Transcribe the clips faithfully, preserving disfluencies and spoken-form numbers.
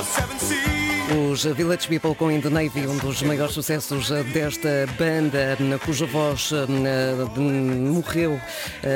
Os Village People com In The Navy, um dos maiores sucessos desta banda, cuja voz uh, morreu uh,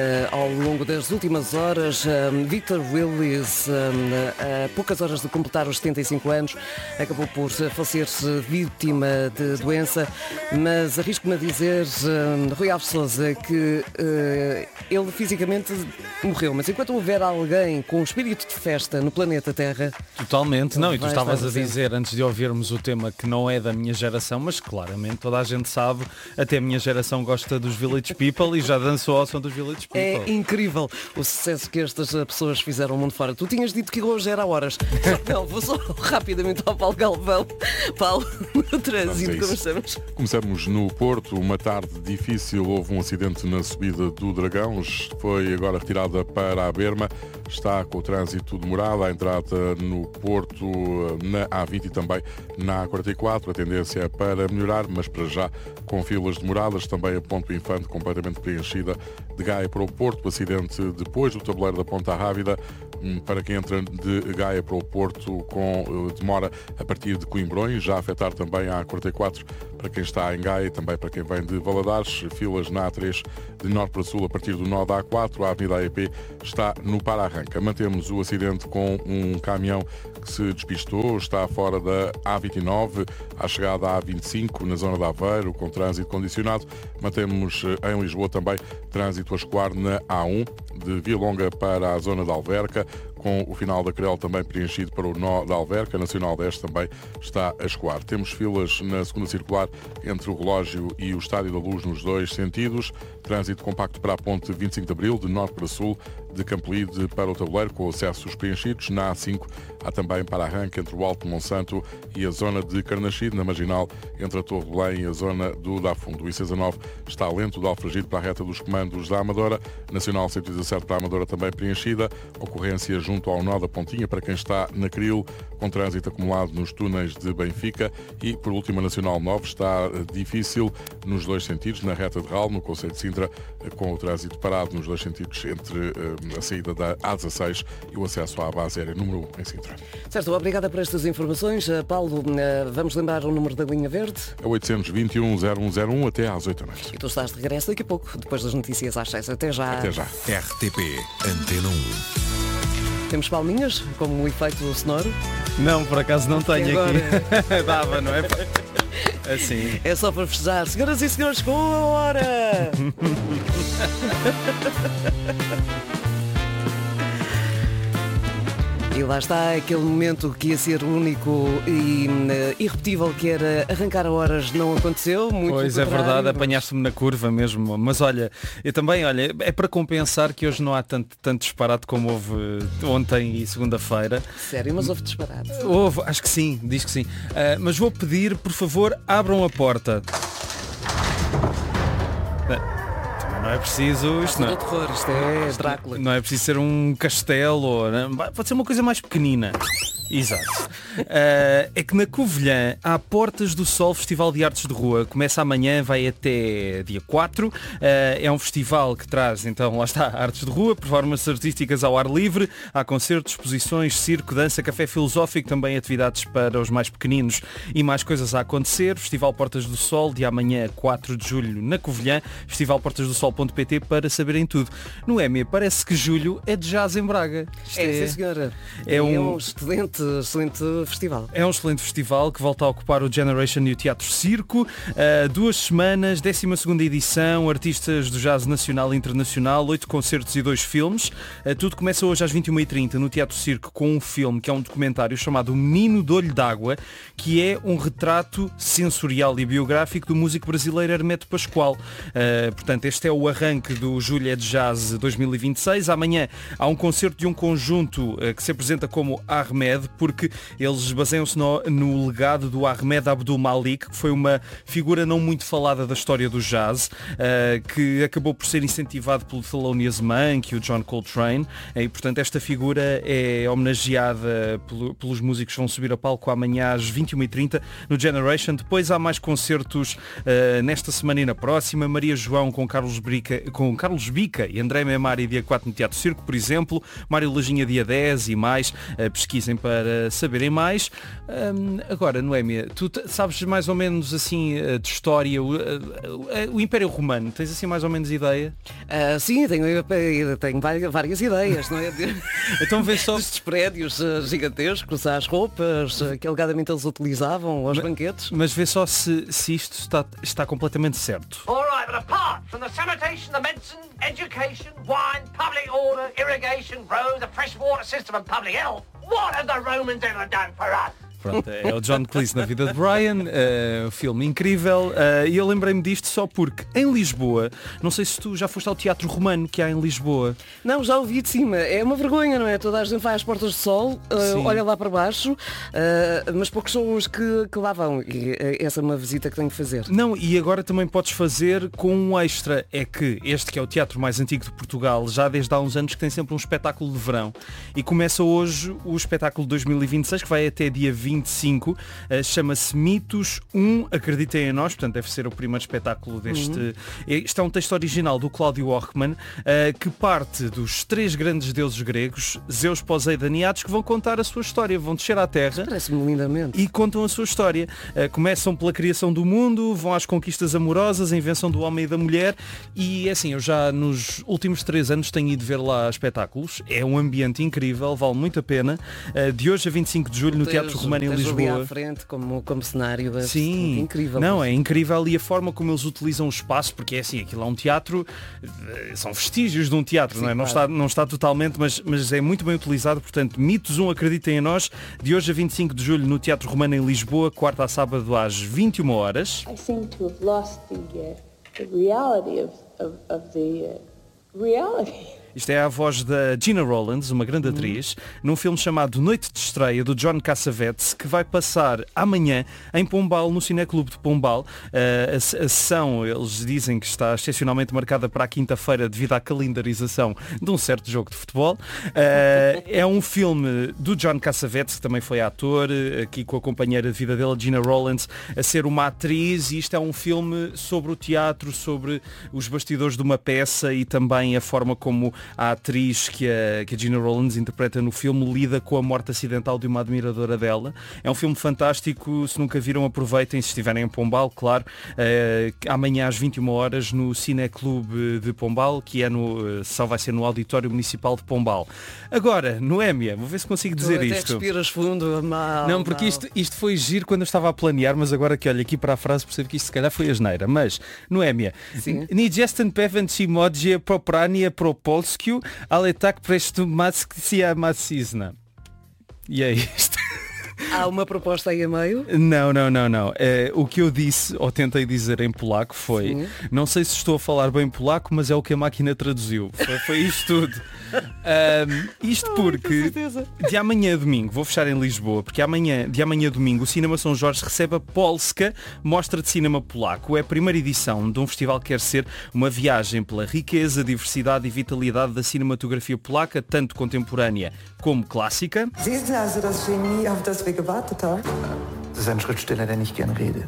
ao longo das últimas horas. Uh, Victor Willis, uh, a poucas horas de completar os setenta e cinco anos, acabou por falecer-se vítima de doença, mas arrisco-me a dizer, uh, Rui Alves Sousa, que uh, ele fisicamente morreu, mas enquanto houver alguém com espírito de festa no planeta Terra... Totalmente, não, e tu estavas a dizer antes de ouvirmos o tema que não é da minha geração, mas claramente toda a gente sabe, até a minha geração gosta dos Village People e já dançou ao som dos Village People. É incrível o sucesso que estas pessoas fizeram mundo fora. Tu tinhas dito que hoje era horas. Não, vou só rapidamente ao Paulo Galvão. Paulo, no trânsito, começamos. Começamos no Porto, uma tarde difícil, houve um acidente na subida do Dragão, foi agora retirada para a Berma, está com o trânsito demorado, a entrada no Porto, na A vinte e também na A quarenta e quatro, a tendência é para melhorar, mas para já com filas demoradas, também a Ponte Infante completamente preenchida de Gaia para o Porto, o acidente depois do tabuleiro da Ponta Rábida, para quem entra de Gaia para o Porto com demora a partir de Coimbrões, já a afetar também a A quarenta e quatro para quem está em Gaia e também para quem vem de Valadares, filas na A três de norte para sul a partir do nó da A quatro, a Avenida A E P está no para-arranca. Mantemos o acidente com um caminhão que se despistou, está fora da A vinte e nove, à chegada à A vinte e cinco, na zona de Aveiro, com trânsito condicionado. Mantemos em Lisboa também trânsito a escoar na A um, de Via Longa para a zona de Alverca, com o final da Crel também preenchido para o nó da Alverca. Nacional dez também está a escoar. Temos filas na segunda circular entre o Relógio e o Estádio da Luz nos dois sentidos. Trânsito compacto para a ponte vinte e cinco de Abril, de norte para sul, de Campolide para o Tabuleiro, com acessos preenchidos. Na A cinco há também para-arranque entre o Alto Monsanto e a zona de Carnaxide, na Marginal, entre a Torre de Belém e a zona do Dafundo. O I C dezanove está lento, de Alfragide para a reta dos comandos da Amadora. Nacional cento e dezassete para a Amadora também preenchida. Ocorrência junto ao nó da Pontinha para quem está na Cril, com trânsito acumulado nos túneis de Benfica. E, por último, a Nacional nove está difícil nos dois sentidos, na reta de Ral, no concelho de Sintra, com o trânsito parado nos dois sentidos entre a saída da A dezasseis e o acesso à base aérea número um em Sintra. Certo, obrigada por estas informações. Paulo, vamos lembrar o número da linha verde? É oitocentos e vinte e um, zero um zero um até às oito da noite. E tu estás de regresso daqui a pouco, depois das notícias às seis. Até já. Até já. R T P Antena um. Temos palminhas, como um efeito sonoro? Não, por acaso não tenho agora... aqui. Dava, não é? Assim. É só para festejar. Senhoras e senhores, com a hora! E lá está aquele momento que ia ser único e uh, irrepetível, que era arrancar a horas, não aconteceu. Muito pois é verdade, apanhaste-me na curva mesmo. Mas olha, eu também, olha, é para compensar que hoje não há tanto, tanto disparate como houve ontem e segunda-feira. Sério, mas houve disparate? Houve, acho que sim, diz que sim. Uh, mas vou pedir, por favor, abram a porta. Não é preciso, isto não é, terror, isto é Drácula. Não é preciso ser um castelo, não, pode ser uma coisa mais pequenina. Exato. Uh, é que na Covilhã há Portas do Sol Festival de Artes de Rua. Começa amanhã, vai até dia quatro. Uh, é um festival que traz, então, lá está, artes de rua, performances artísticas ao ar livre. Há concertos, exposições, circo, dança, café filosófico, também atividades para os mais pequeninos e mais coisas a acontecer. Festival Portas do Sol, de amanhã, quatro de julho, na Covilhã. Festival portas do sol ponto pt para saberem tudo. No E M E parece que julho é de jazz em Braga. Isto é, é, sim, senhora. É, é um... um excelente excelente festival. É um excelente festival que volta a ocupar o Generation e o Teatro Circo. Uh, duas semanas, décima segunda edição, artistas do jazz nacional e internacional, oito concertos e dois filmes. Uh, tudo começa hoje às vinte e uma e trinta no Teatro Circo com um filme que é um documentário chamado O Menino de Olho d'Água, que é um retrato sensorial e biográfico do músico brasileiro Hermeto Pascoal. Uh, portanto, este é o arranque do Julho é de Jazz dois mil e vinte e seis. Amanhã há um concerto de um conjunto uh, que se apresenta como Ahmed, porque eles baseiam-se no, no legado do Ahmed Abdul Malik, que foi uma figura não muito falada da história do jazz, uh, que acabou por ser incentivado pelo Thelonious Monk e o John Coltrane, e portanto esta figura é homenageada pelo, pelos músicos que vão subir a palco amanhã às vinte e uma e trinta no Generation. Depois há mais concertos uh, nesta semana e na próxima. Maria João com Carlos, Brica, com Carlos Bica e André Memari dia quatro no Teatro Circo, por exemplo. Mário Lajinha dia dez e mais. Uh, pesquisem para saberem mais. mais. Hum, agora, Noémia, tu t- sabes mais ou menos assim de história, o, o, o Império Romano, tens assim mais ou menos ideia? Ah, sim, tenho, tenho várias, várias ideias, não é? De, Então vê só... destes prédios uh, gigantescos, às roupas uh, que alegadamente eles utilizavam, aos mas, banquetes. Mas vê só se, se isto está, está completamente certo. All right, but apart from the sanitation, the medicine, education, wine, public order, irrigation, roads, the fresh water system and public health, what have the Romans ever done for us? Pronto, é o John Cleese na vida de Brian, uh, um filme incrível, uh, e eu lembrei-me disto só porque em Lisboa, não sei se tu já foste ao Teatro Romano que há em Lisboa. Não, já ouvi de cima. É uma vergonha, não é? Toda a gente vai às portas do sol, uh, olha lá para baixo, uh, mas poucos são os que, que lá vão. E uh, essa é uma visita que tenho que fazer. Não, e agora também podes fazer com um extra, é que este que é o teatro mais antigo de Portugal, já desde há uns anos que tem sempre um espetáculo de verão, e começa hoje o espetáculo de dois mil e vinte e seis, que vai até dia vinte e cinco, uh, chama-se Mitos um, Acreditem em Nós, portanto deve ser o primeiro espetáculo deste... Uhum. Este é um texto original do Cláudio Orkman, uh, que parte dos três grandes deuses gregos, Zeus, Poseidon e Hades, que vão contar a sua história, vão descer à Terra. Parece-me lindamente. E contam a sua história. Uh, começam pela criação do mundo, vão às conquistas amorosas, a invenção do homem e da mulher, e é assim, eu já nos últimos três anos tenho ido ver lá espetáculos, é um ambiente incrível, vale muito a pena. Uh, de hoje a vinte e cinco de julho no Teatro Romano em Lisboa. À frente como, como cenário. É Sim, incrível. Não, é incrível, e a forma como eles utilizam o espaço, porque é assim, aquilo é um teatro, são vestígios de um teatro, Sim, não é? Não, claro. está, não está totalmente, mas, mas é muito bem utilizado, portanto, Mitos um, Acreditem em Nós, de hoje a vinte e cinco de julho no Teatro Romano em Lisboa, quarta a sábado às vinte e uma horas. I seem to have lost the, uh, the reality of, of, of the uh, reality. Isto é a voz da Gina Rowlands, uma grande atriz, num filme chamado Noite de Estreia, do John Cassavetes, que vai passar amanhã em Pombal, no Cineclube de Pombal. Uh, a, a sessão, eles dizem que está excepcionalmente marcada para a quinta-feira devido à calendarização de um certo jogo de futebol. Uh, é um filme do John Cassavetes, que também foi ator, aqui com a companheira de vida dele, Gina Rowlands, a ser uma atriz, e isto é um filme sobre o teatro, sobre os bastidores de uma peça e também a forma como a atriz que a, que a Gina Rowlands interpreta no filme lida com a morte acidental de uma admiradora dela. É um filme fantástico, se nunca viram, aproveitem, se estiverem em Pombal, claro. Uh, amanhã às vinte e uma horas no Cineclube de Pombal, que é no, só vai ser no Auditório Municipal de Pombal. Agora, Noémia, vou ver se consigo dizer tu até isto. respiras fundo, mal, Não, porque mal. isto, isto foi giro quando eu estava a planear, mas agora que olho aqui para a frase percebo que isto se calhar foi asneira. Mas, Noémia, ni jestem pewien czy modzie popranie propolskiu, ale tak presto mascia macizna. E é isto. Há uma proposta aí a meio? Não, não, não, não. É, o que eu disse, ou tentei dizer em polaco, foi, Sim. não sei se estou a falar bem polaco, mas é o que a máquina traduziu. Foi, foi isto tudo. Um, isto porque de amanhã a domingo, vou fechar em Lisboa, porque amanhã, de amanhã a domingo o Cinema São Jorge recebe a Polska Mostra de Cinema Polaco. É a primeira edição de um festival que quer ser uma viagem pela riqueza, diversidade e vitalidade da cinematografia polaca, tanto contemporânea como clássica. Sehen Sie also das Genie, auf das wir gewartet haben? Das ist ein Schriftsteller, der nicht gern redet.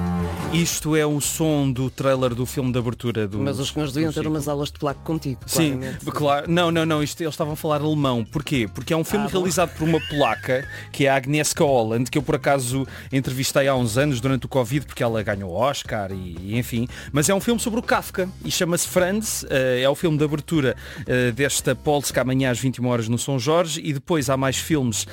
Isto é o som do trailer do filme de abertura do... Mas os senhores deviam ter umas aulas de polaco contigo. Sim, claro. Não, não, não. Isto, eles estavam a falar alemão. Porquê? Porque é um filme ah, realizado por uma polaca, que é a Agnieszka Holland, que eu por acaso entrevistei há uns anos durante o Covid, porque ela ganhou Oscar e, e enfim. Mas é um filme sobre o Kafka e chama-se Franz. É o filme de abertura desta Polska amanhã às vinte e uma horas no São Jorge, e depois há mais filmes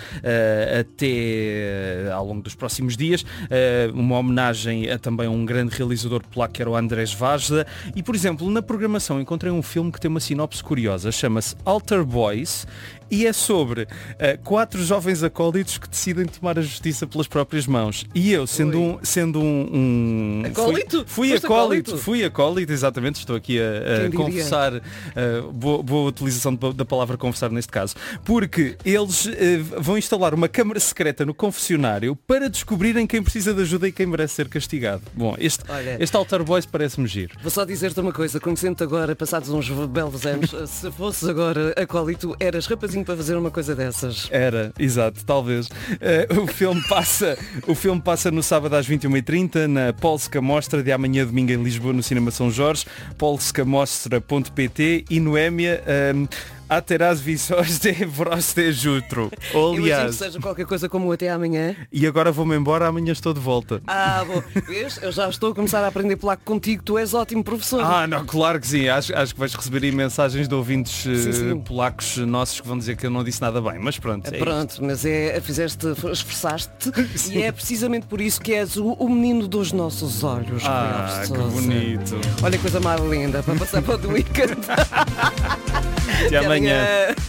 até ao longo dos próximos dias. Uma homenagem a também um grande realizador polaco que era o Andrzej Wajda, e por exemplo na programação encontrei um filme que tem uma sinopse curiosa, chama-se Altar Boys, e é sobre uh, quatro jovens acólitos que decidem tomar a justiça pelas próprias mãos. E eu, sendo Oi. um sendo um, um acólito? Fui, fui acólito, acólito, fui acólito, exatamente, estou aqui a, a confessar, uh, boa, boa utilização da palavra confessar neste caso, porque eles uh, vão instalar uma câmara secreta no confessionário para descobrirem quem precisa de ajuda e quem merece ser castigado. Bom, este, este Altar Boys parece-me giro. Vou só dizer-te uma coisa, conhecendo-te agora, passados uns belos anos, se fosses agora acólito, eras rapazinho para fazer uma coisa dessas. Era, exato, talvez. Uh, o filme passa o filme passa no sábado às vinte e uma e trinta na Polska Mostra, de amanhã domingo em Lisboa no Cinema São Jorge, polska mostra ponto pt, e Noémia, um, a terás visões de Vroste Jutro. Ou, Eu imagino que aliás, seja qualquer coisa como até amanhã. e agora vou-me embora, amanhã estou de volta. Ah, bom. Vês? Eu já estou a começar a aprender polaco contigo. Tu és ótimo professor. Ah, não, claro que sim. Acho, acho que vais receber aí mensagens de ouvintes eh, Sim, sim. polacos nossos que vão dizer que eu não disse nada bem. Mas pronto. É Pronto, mas é, fizeste, esforçaste e é precisamente por isso que és o, o menino dos nossos olhos. Ah, Rui que Alves Sousa. bonito. Olha que coisa mais linda para passar para o weekend. Até amanhã. amanhã.